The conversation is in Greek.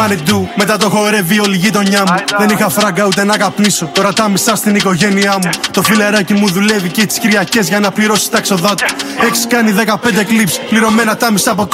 Μετά το χορεύει όλη η γειτονιά μου. Δεν είχα φράγκα ούτε να καπνίσω. Τώρα τα μισά στην οικογένειά μου. Το φιλεράκι μου δουλεύει και τις Κυριακές για να πληρώσει τα έξοδά του. Έχεις κάνει 15 κλιπς, πληρωμένα τα μισά από